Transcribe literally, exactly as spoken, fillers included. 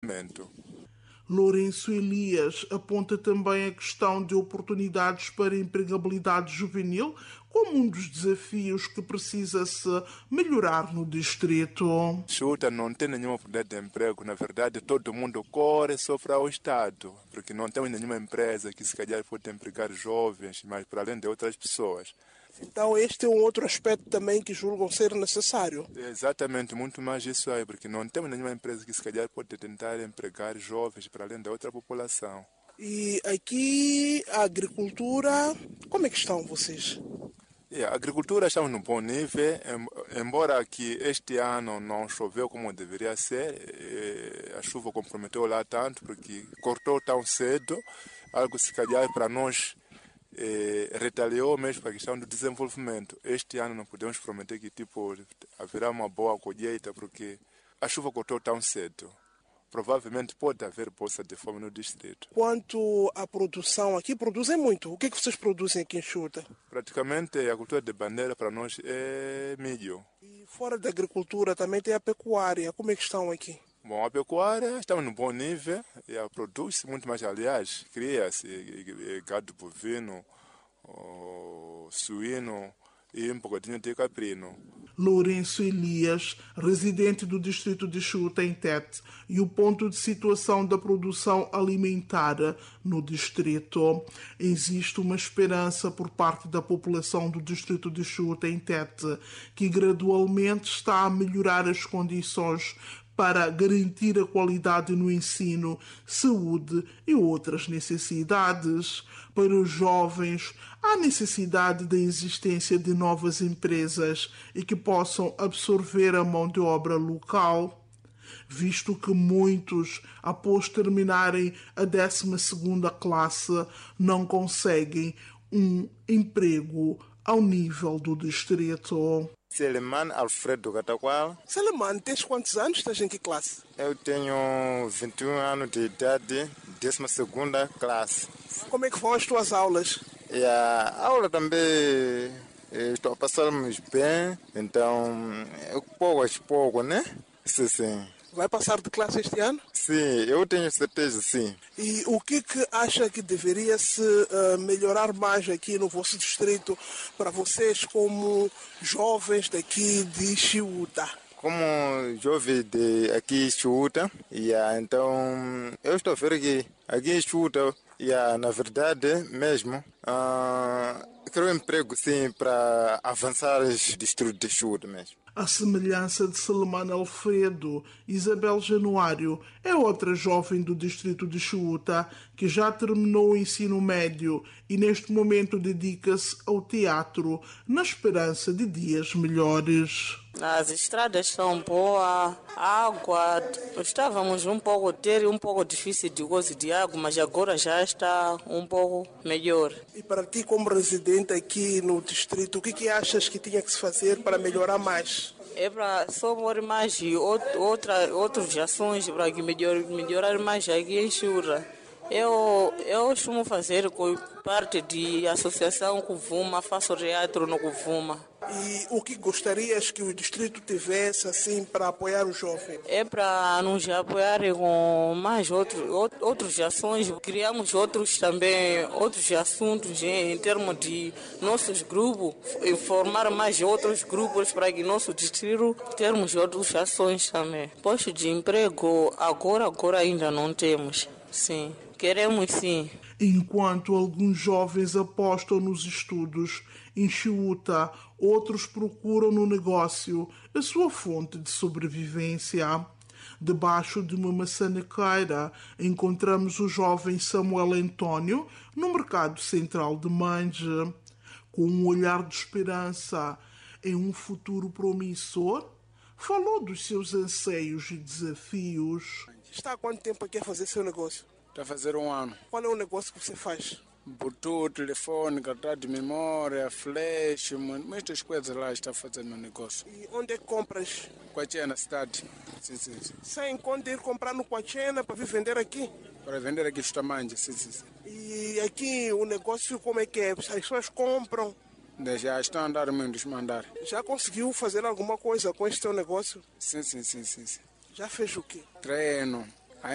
Lourenço Elias aponta também a questão de oportunidades para empregabilidade juvenil como um dos desafios que precisa-se melhorar no distrito. Chiuta não tem nenhuma oportunidade de emprego. Na verdade, todo mundo corre sofre ao Estado, porque não temos nenhuma empresa que se calhar pode empregar jovens, mas para além de outras pessoas. Então este é um outro aspecto também que julgam ser necessário. Exatamente, muito mais isso aí, porque não temos nenhuma empresa que se calhar pode tentar empregar jovens para além da outra população. E aqui a agricultura, como é que estão vocês? Yeah, a agricultura está num bom nível, embora que este ano não choveu como deveria ser, a chuva comprometeu lá tanto, porque cortou tão cedo, algo se calhar para nós Eh, retaliou mesmo para a questão do desenvolvimento. Este ano não podemos prometer que tipo haverá uma boa colheita porque a chuva cortou tão cedo. Provavelmente pode haver bolsa de fome no distrito. Quanto à produção, aqui produzem muito. O que é que vocês produzem aqui em Chiuta? Praticamente a cultura de bandeira para nós é milho. E fora da agricultura também tem a pecuária. Como é que estão aqui? Bom, a pecuária está num bom nível, e produz-se muito mais, aliás, cria-se gado bovino, suíno e um pouquinho de caprino. Lourenço Elias, residente do distrito de Chiuta, em Tete, e o ponto de situação da produção alimentar no distrito. Existe uma esperança por parte da população do distrito de Chiuta, em Tete, que gradualmente está a melhorar as condições para garantir a qualidade no ensino, saúde e outras necessidades. Para os jovens, há necessidade da existência de novas empresas e que possam absorver a mão de obra local, visto que muitos, após terminarem a décima segunda classe, não conseguem um emprego ao nível do distrito. Seleman Alfredo Cataqual. Seleman, tens quantos anos? Estás em que classe? Eu tenho vinte e um anos de idade, décima segunda classe. Como é que vão as tuas aulas? E a aula também estou a passarmos bem, então pouco a pouco, né? Sim, sim. Vai passar de classe este ano? Sim, eu tenho certeza, sim. E o que que acha que deveria se uh, melhorar mais aqui no vosso distrito para vocês como jovens daqui de Chiuta? Como jovem de aqui em Chiuta, yeah, então eu estou a ver que aqui em Chiuta, yeah, na verdade mesmo, uh, quero um emprego sim para avançar o distrito de Chiuta mesmo. À semelhança de Seleman Alfredo, Isabel Januário é outra jovem do distrito de Chiuta que já terminou o ensino médio e neste momento dedica-se ao teatro na esperança de dias melhores. As estradas são boas, a água, estávamos um pouco ter um pouco difícil de gozo de água, mas agora já está um pouco melhor. E para ti como residente aqui no distrito, o que que achas que tinha que se fazer para melhorar mais? É para somos mais outra, outras ações para que melhor, melhorar mais aqui em Chiuta. Eu, eu costumo fazer com parte de associação Cuvuma, faço teatro no Cuvuma. E o que gostarias que o distrito tivesse assim para apoiar o jovem? É para nos apoiar com mais outros, outras ações, criamos outros também, outros assuntos em, em termos de nossos grupos, formar mais outros grupos para que nosso distrito termos outras ações também. Posto de emprego agora, agora ainda não temos, sim. Queremos sim. Enquanto alguns jovens apostam nos estudos em Chiuta, outros procuram no negócio a sua fonte de sobrevivência. Debaixo de uma maçanequeira, encontramos o jovem Samuel Antônio no mercado central de Mange, com um olhar de esperança em um futuro promissor. Falou dos seus anseios e desafios. Está há quanto tempo aqui a fazer seu negócio? Está a fazer um ano. Qual é o negócio que você faz? Bluetooth, telefone, cartão de memória, flash, muitas coisas lá está fazendo meu negócio. E onde é que compras? Quachena, na cidade. Sim, sim, sim. Sem conta ir comprar no Quachena para vir vender aqui? Para vender aqui Justamanje, sim, sim, sim. E aqui o negócio como é que é? As pessoas compram? Já estão a andar muito, estão a andar. Já conseguiu fazer alguma coisa com este seu negócio? Sim, sim, sim, sim, sim. Já fez o quê? Treino.